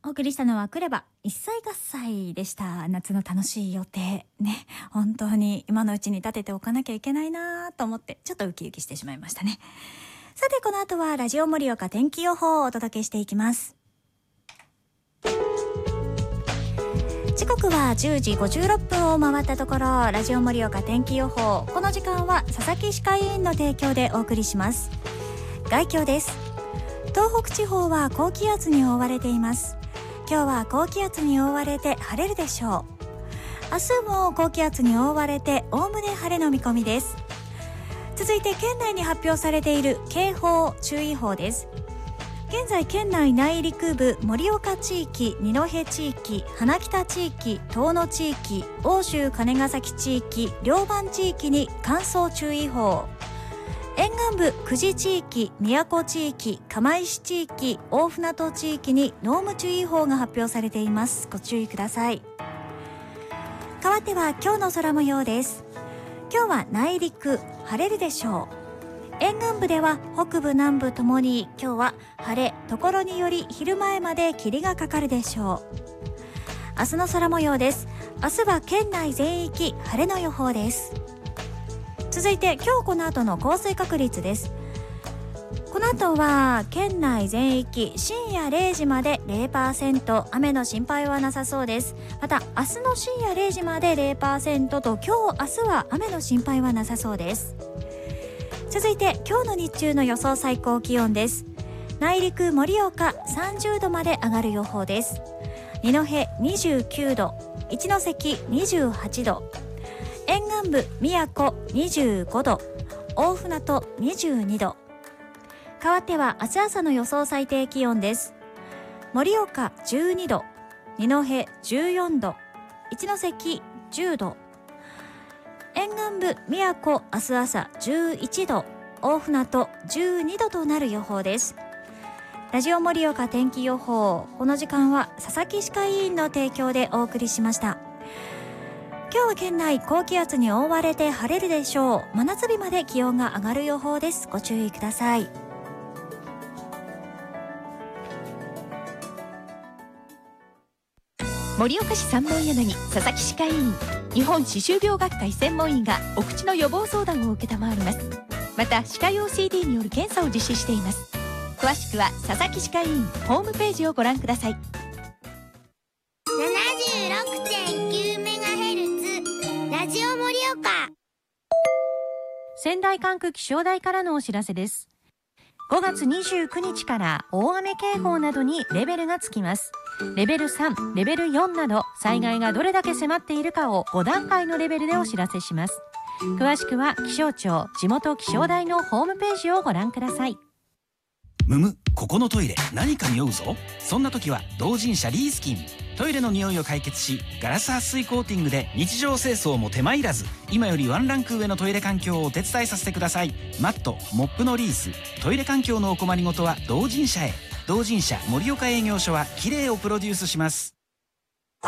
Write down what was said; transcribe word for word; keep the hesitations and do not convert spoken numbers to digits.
お送りしたのはクレバ一歳合歳でした。夏の楽しい予定ね、本当に今のうちに立てておかなきゃいけないなと思ってちょっとウキウキしてしまいましたね。さてこの後はラジオ盛岡天気予報をお届けしていきます。時刻はじゅうじごじゅうろっぷんを回ったところ、ラジオ盛岡天気予報、この時間は佐々木歯科医院の提供でお送りします。概況です。東北地方は高気圧に覆われています。今日は高気圧に覆われて晴れるでしょう。明日も高気圧に覆われておおむね晴れの見込みです。続いて県内に発表されている警報注意報です。現在県内内陸部、盛岡地域、二戸地域、花北地域、遠野地域、奥州金ヶ崎地域、両番地域に乾燥注意報、沿岸部久慈地域、宮古地域、釜石地域、大船渡地域に濃霧注意報が発表されています。ご注意ください。変わっては今日の空模様です。今日は内陸晴れるでしょう。沿岸部では北部南部ともに今日は晴れ、ところにより昼前まで霧がかかるでしょう。明日の空模様です。明日は県内全域晴れの予報です。続いて今日この後の降水確率です。この後は県内全域深夜れいじまで ゼロパーセント、 雨の心配はなさそうです。また明日の深夜れいじまで ゼロパーセント と今日明日は雨の心配はなさそうです。続いて今日の日中の予想最高気温です。内陸盛岡さんじゅうどまで上がる予報です。二戸にじゅうきゅうど、一関にじゅうはちど、沿岸部宮古にじゅうごど、大船渡にじゅうにど。変わっては明日朝の予想最低気温です。盛岡じゅうにど、二戸じゅうよんど、一関じゅうど、沿岸部宮古明日朝じゅういちど、大船渡じゅうにどとなる予報です。ラジオ盛岡天気予報、この時間は佐々木歯科医院の提供でお送りしました。今日は県内高気圧に覆われて晴れるでしょう。真夏日まで気温が上がる予報です。ご注意ください。 盛岡市三本柳佐々木歯科医院、日本歯周病学会専門医がお口の予防相談を受けたまわります。また歯科用 シーディー による検査を実施しています。詳しくは佐々木歯科医院ホームページをご覧ください。 ななじゅうろくてんきゅうメガヘルツ ラジオ盛岡。 仙台管区気象台からのお知らせです。ごがつにじゅうくにちから大雨警報などにレベルがつきます。レベルさん、レベルよんなど災害がどれだけ迫っているかをごだんかいのレベルでお知らせします。詳しくは気象庁地元気象台のホームページをご覧ください。 むむ、ここのトイレ何か匂うぞ。そんな時は同人舎リースキン。トイレの匂いを解決し、ガラス撥水コーティングで日常清掃も手間いらず、今よりワンランク上のトイレ環境をお手伝いさせてください。マット、モップのリース、トイレ環境のお困りごとは同人舎へ。同人舎盛岡営業所はきれいをプロデュースします。